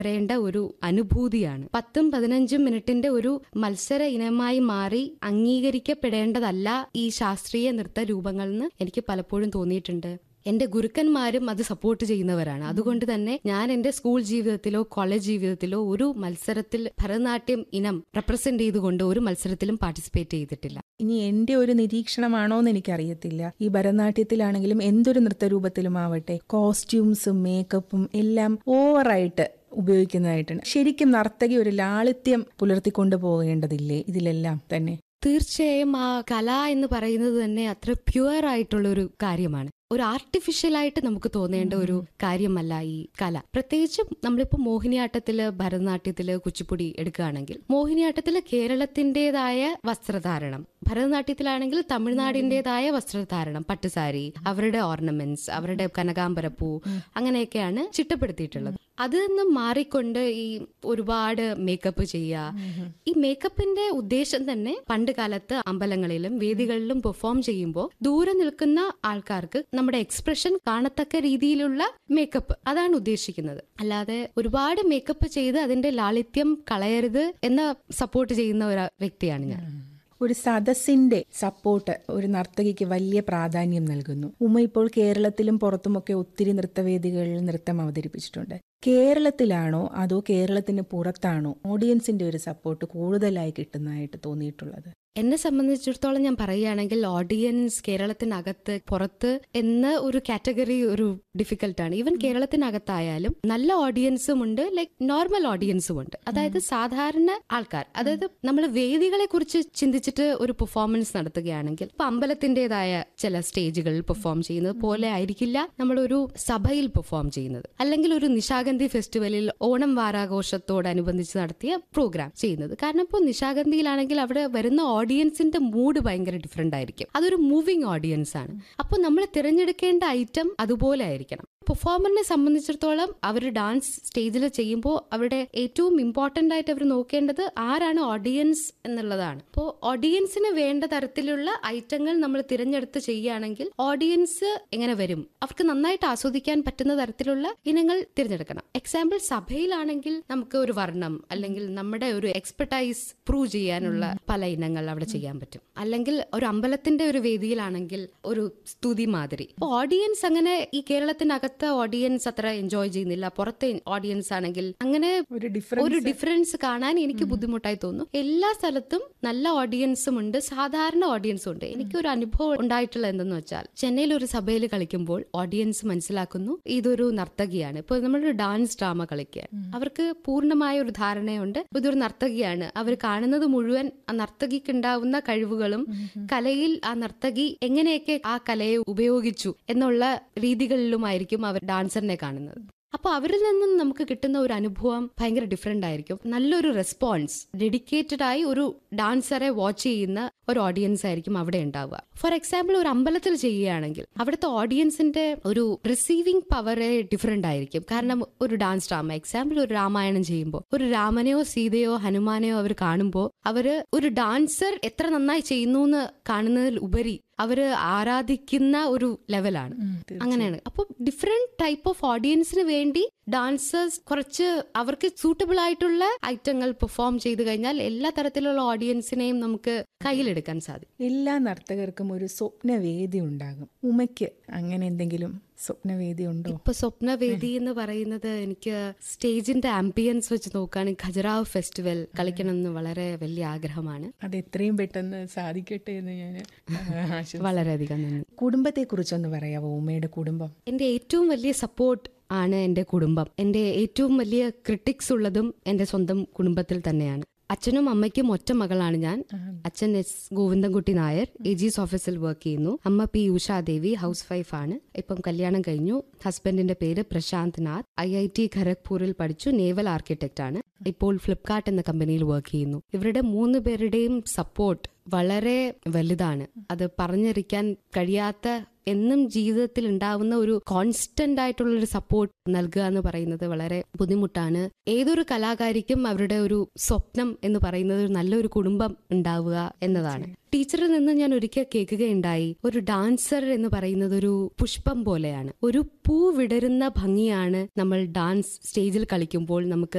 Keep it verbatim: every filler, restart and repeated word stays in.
വരേണ്ട ഒരു അനുഭൂതിയാണ്. പത്തും പതിനഞ്ചും മിനിറ്റിന്റെ ഒരു മത്സര ഇനമായി മാറി അംഗീകരിക്കപ്പെടേണ്ടതല്ല ഈ ശാസ്ത്രീയ നൃത്ത രൂപങ്ങളെന്ന് എനിക്ക് പലപ്പോഴും തോന്നിയിട്ടുണ്ട്. എന്റെ ഗുരുക്കന്മാരും അത് സപ്പോർട്ട് ചെയ്യുന്നവരാണ്. അതുകൊണ്ട് തന്നെ ഞാൻ എന്റെ സ്കൂൾ ജീവിതത്തിലോ കോളേജ് ജീവിതത്തിലോ ഒരു മത്സരത്തിൽ ഭരതനാട്യം ഇനം റെപ്രസെന്റ് ചെയ്തുകൊണ്ട് ഒരു മത്സരത്തിലും പാർട്ടിസിപ്പേറ്റ് ചെയ്തിട്ടില്ല. ഇനി എന്റെ ഒരു നിരീക്ഷണമാണോ എന്ന് എനിക്കറിയത്തില്ല. ഈ ഭരതനാട്യത്തിലാണെങ്കിലും എന്തൊരു നൃത്തരൂപത്തിലും ആവട്ടെ, കോസ്റ്റ്യൂംസും മേക്കപ്പും എല്ലാം ഓവറായിട്ട് ഉപയോഗിക്കുന്നതായിട്ടാണ്. ശരിക്കും നർത്തകി ഒരു ലാളിത്യം പുലർത്തിക്കൊണ്ടു പോകേണ്ടതില്ലേ ഇതിലെല്ലാം തന്നെ? തീർച്ചയായും ആ കല എന്ന് പറയുന്നത് തന്നെ അത്ര പ്യുവർ ആയിട്ടുള്ള ഒരു കാര്യമാണ്. ഒരു ആർട്ടിഫിഷ്യലായിട്ട് നമുക്ക് തോന്നേണ്ട ഒരു കാര്യമല്ല ഈ കല. പ്രത്യേകിച്ചും നമ്മളിപ്പോ മോഹിനിയാട്ടത്തില്, ഭരതനാട്യത്തില്, കുച്ചിപ്പുടി എടുക്കുകയാണെങ്കിൽ മോഹിനിയാട്ടത്തില് കേരളത്തിന്റേതായ വസ്ത്രധാരണം, ഭരതനാട്യത്തിലാണെങ്കിൽ തമിഴ്നാടിന്റേതായ വസ്ത്രധാരണം, പട്ടുസാരി, അവരുടെ ഓർണമെന്റ്സ്, അവരുടെ കനകാംബരപ്പൂ, അങ്ങനെയൊക്കെയാണ് ചിട്ടപ്പെടുത്തിയിട്ടുള്ളത്. അതിൽ നിന്നും മാറിക്കൊണ്ട് ഈ ഒരുപാട് മേക്കപ്പ് ചെയ്യുക. ഈ മേക്കപ്പിന്റെ ഉദ്ദേശം തന്നെ പണ്ട് കാലത്ത് അമ്പലങ്ങളിലും വേദികളിലും പെർഫോം ചെയ്യുമ്പോൾ ദൂരെ നിൽക്കുന്ന ആൾക്കാർക്ക് നമ്മുടെ എക്സ്പ്രഷൻ കാണത്തക്ക രീതിയിലുള്ള മേക്കപ്പ്, അതാണ് ഉദ്ദേശിക്കുന്നത്. അല്ലാതെ ഒരുപാട് മേക്കപ്പ് ചെയ്ത് അതിന്റെ ലാളിത്യം കളയരുത് എന്ന് സപ്പോർട്ട് ചെയ്യുന്ന ഒരു വ്യക്തിയാണ് ഞാൻ. ഒരു സദസ്സിന്റെ സപ്പോർട്ട് ഒരു നർത്തകിക്ക് വലിയ പ്രാധാന്യം നൽകുന്നു. ഉമ്മ ഇപ്പോൾ കേരളത്തിലും പുറത്തുമൊക്കെ ഒത്തിരി നൃത്തവേദികളിൽ നൃത്തം അവതരിപ്പിച്ചിട്ടുണ്ട്. കേരളത്തിലാണോ അതോ കേരളത്തിന് പുറത്താണോ ഓഡിയൻസിന്റെ ഒരു സപ്പോർട്ട് കൂടുതലായി കിട്ടുന്നതായിട്ട് തോന്നിയിട്ടുള്ളത്? എന്നെ സംബന്ധിച്ചിടത്തോളം ഞാൻ പറയുകയാണെങ്കിൽ ഓഡിയൻസ് കേരളത്തിനകത്ത് പുറത്ത് എന്ന ഒരു കാറ്റഗറി ഒരു ഡിഫിക്കൽട്ടാണ്. ഈവൻ കേരളത്തിനകത്തായാലും നല്ല ഓഡിയൻസും ഉണ്ട്, ലൈക് നോർമൽ ഓഡിയൻസും ഉണ്ട്. അതായത് സാധാരണ ആൾക്കാർ, അതായത് നമ്മൾ വേദികളെ കുറിച്ച് ചിന്തിച്ചിട്ട് ഒരു പെർഫോമൻസ് നടത്തുകയാണെങ്കിൽ ഇപ്പൊ അമ്പലത്തിന്റേതായ ചില സ്റ്റേജുകളിൽ പെർഫോം ചെയ്യുന്നത് പോലെ ആയിരിക്കില്ല നമ്മളൊരു സഭയിൽ പെർഫോം ചെയ്യുന്നത്, അല്ലെങ്കിൽ ഒരു നിശാഗന്ധി ഫെസ്റ്റിവലിൽ ഓണം വാരാഘോഷത്തോടനുബന്ധിച്ച് നടത്തിയ പ്രോഗ്രാം ചെയ്യുന്നത്. കാരണം ഇപ്പോൾ നിശാഗന്ധിയിലാണെങ്കിൽ അവിടെ വരുന്ന ഓഡിയൻസിന്റെ മൂഡ് ഭയങ്കര ഡിഫറെന്റ് ആയിരിക്കും. അതൊരു മൂവിങ് ഓഡിയൻസ് ആണ്. അപ്പോൾ നമ്മൾ തിരഞ്ഞെടുക്കേണ്ട ഐറ്റം അതുപോലെ ആയിരിക്കണം. പെർഫോമറിനെ സംബന്ധിച്ചിടത്തോളം അവർ ഡാൻസ് സ്റ്റേജിൽ ചെയ്യുമ്പോൾ അവരുടെ ഏറ്റവും ഇമ്പോർട്ടന്റ് ആയിട്ട് അവർ നോക്കേണ്ടത് ആരാണ് ഓഡിയൻസ് എന്നുള്ളതാണ്. അപ്പോൾ ഓഡിയൻസിന് വേണ്ട തരത്തിലുള്ള ഐറ്റങ്ങൾ നമ്മൾ തിരഞ്ഞെടുത്ത് ചെയ്യുകയാണെങ്കിൽ ഓഡിയൻസ് എങ്ങനെ വരും, അവർക്ക് നന്നായിട്ട് ആസ്വദിക്കാൻ പറ്റുന്ന തരത്തിലുള്ള ഇനങ്ങൾ തിരഞ്ഞെടുക്കണം. എക്സാമ്പിൾ സഭയിലാണെങ്കിൽ നമുക്ക് ഒരു വർണ്ണം അല്ലെങ്കിൽ നമ്മുടെ ഒരു എക്സ്പെർട്ടൈസ് പ്രൂവ് ചെയ്യാനുള്ള പല ഇനങ്ങൾ അവിടെ ചെയ്യാൻ പറ്റും. അല്ലെങ്കിൽ ഒരു അമ്പലത്തിന്റെ ഒരു വേദിയിലാണെങ്കിൽ ഒരു സ്തുതി മാതിരി. അപ്പോൾ ഓഡിയൻസ് അങ്ങനെ ഈ കേരളത്തിനകത്ത് ഓഡിയൻസ് അത്ര എൻജോയ് ചെയ്യുന്നില്ല, പുറത്തെ ഓഡിയൻസ് ആണെങ്കിൽ അങ്ങനെ ഒരു ഡിഫറൻസ് കാണാൻ എനിക്ക് ബുദ്ധിമുട്ടായി തോന്നുന്നു. എല്ലാ സ്ഥലത്തും നല്ല ഓഡിയൻസും ഉണ്ട്, സാധാരണ ഓഡിയൻസും ഉണ്ട്. എനിക്കൊരു അനുഭവം ഉണ്ടായിട്ടുള്ള എന്തെന്ന് വെച്ചാൽ ചെന്നൈയിൽ ഒരു സഭയിൽ കളിക്കുമ്പോൾ ഓഡിയൻസ് മനസ്സിലാക്കുന്നു ഇതൊരു നർത്തകിയാണ്. ഇപ്പൊ നമ്മളൊരു ഡാൻസ് ഡ്രാമ കളിക്കുകയാണ്, അവർക്ക് പൂർണ്ണമായ ഒരു ധാരണയുണ്ട് ഇതൊരു നർത്തകിയാണ്. അവർ കാണുന്നത് മുഴുവൻ ആ നർത്തകിക്ക് ഉണ്ടാവുന്ന കഴിവുകളും കലയിൽ ആ നർത്തകി എങ്ങനെയൊക്കെ ആ കലയെ ഉപയോഗിച്ചു എന്നുള്ള രീതികളിലുമായിരിക്കും അവർ ഡാൻസറിനെ കാണുന്നത്. അപ്പൊ അവരിൽ നിന്നും നമുക്ക് കിട്ടുന്ന ഒരു അനുഭവം ഭയങ്കര ഡിഫറെന്റ് ആയിരിക്കും. നല്ലൊരു റെസ്പോൺസ്, ഡെഡിക്കേറ്റഡ് ആയി ഒരു ഡാൻസറെ വാച്ച് ചെയ്യുന്ന ഒരു ഓഡിയൻസ് ആയിരിക്കും അവിടെ ഉണ്ടാവുക. ഫോർ എക്സാമ്പിൾ ഒരു അമ്പലത്തിൽ ചെയ്യുകയാണെങ്കിൽ അവിടുത്തെ ഓഡിയൻസിന്റെ ഒരു റിസീവിംഗ് പവറെ ഡിഫറെന്റ് ആയിരിക്കും. കാരണം ഒരു ഡാൻസ് ഡ്രാമ, എക്സാമ്പിൾ ഒരു രാമായണം ചെയ്യുമ്പോൾ ഒരു രാമനെയോ സീതയോ ഹനുമാനെയോ അവർ കാണുമ്പോൾ അവര് ഒരു ഡാൻസർ എത്ര നന്നായി ചെയ്യുന്നു എന്ന് കാണുന്നതിൽ ഉപരി അവര് ആരാധിക്കുന്ന ഒരു ലെവലാണ്. അങ്ങനെയാണ്. അപ്പൊ ഡിഫറെന്റ് ടൈപ്പ് ഓഫ് ഓഡിയൻസിന് വേണ്ടി ഡാൻസേഴ്സ് കുറച്ച് അവർക്ക് സൂട്ടബിൾ ആയിട്ടുള്ള ഐറ്റങ്ങൾ പെർഫോം ചെയ്തു കഴിഞ്ഞാൽ എല്ലാ തരത്തിലുള്ള ഓഡിയൻസിനെയും നമുക്ക് കയ്യിലെടുക്കാൻ സാധിക്കും. എല്ലാ നർത്തകർക്കും ഒരു സ്വപ്നവേദി ഉണ്ടാകും. ഉമയ്ക്ക് അങ്ങനെ എന്തെങ്കിലും സ്വപ്നവേദി ഉണ്ടോ? ഇപ്പൊ സ്വപ്നവേദി എന്ന് പറയുന്നത് എനിക്ക് സ്റ്റേജിന്റെ ആംബിയൻസ് വെച്ച് നോക്കുകയാണെങ്കിൽ ഖജുറാഹോ ഫെസ്റ്റിവൽ കളിക്കണം എന്ന് വളരെ വലിയ ആഗ്രഹമാണ്. അത് എത്രയും പെട്ടെന്ന് സാധിക്കട്ടെ എന്ന് ഞാൻ വളരെയധികം നന്ദി. കുടുംബത്തെ കുറിച്ചൊന്ന് പറയാമോ? ഉമ്മയുടെ കുടുംബം എന്റെ ഏറ്റവും വലിയ സപ്പോർട്ട് ആണ് എന്റെ കുടുംബം. എന്റെ ഏറ്റവും വലിയ ക്രിട്ടിക്സ് ഉള്ളതും എന്റെ സ്വന്തം കുടുംബത്തിൽ തന്നെയാണ്. അച്ഛനും അമ്മയ്ക്കും ഒറ്റ മകളാണ് ഞാൻ. അച്ഛൻ എസ് ഗോവിന്ദൻകുട്ടി നായർ എ ജിസ് ഓഫീസിൽ വർക്ക് ചെയ്യുന്നു. അമ്മ പി ഉഷാദേവി ഹൗസ് വൈഫ് ആണ്. ഇപ്പം കല്യാണം കഴിഞ്ഞു. ഹസ്ബൻഡിന്റെ പേര് Prashant Nath. I I T ഖരഗ്പൂരിൽ പഠിച്ചു. നേവൽ ആർക്കിടെക്ട് ആണ്. ഇപ്പോൾ ഫ്ലിപ്കാർട്ട് എന്ന കമ്പനിയിൽ വർക്ക് ചെയ്യുന്നു. ഇവരുടെ മൂന്ന് പേരുടെയും സപ്പോർട്ട് വളരെ വലുതാണ്. അത് പറഞ്ഞറിയിക്കാൻ കഴിയാത്ത, എന്നും ജീവിതത്തിൽ ഉണ്ടാവുന്ന ഒരു കോൺസ്റ്റന്റ് ആയിട്ടുള്ള ഒരു സപ്പോർട്ട് നൽകുക എന്ന് പറയുന്നത് വളരെ ബുദ്ധിമുട്ടാണ്. ഏതൊരു കലാകാരിക്കും അവരുടെ ഒരു സ്വപ്നം എന്ന് പറയുന്നത് നല്ലൊരു കുടുംബം ഉണ്ടാവുക എന്നതാണ്. ടീച്ചറിൽ നിന്ന് ഞാൻ ഒരിക്കൽ കേൾക്കുകയുണ്ടായി, ഒരു ഡാൻസർ എന്ന് പറയുന്നത് ഒരു പുഷ്പം പോലെയാണ്. ഒരു പൂ വിടരുന്ന ഭംഗിയാണ് നമ്മൾ ഡാൻസ് സ്റ്റേജിൽ കളിക്കുമ്പോൾ നമുക്ക്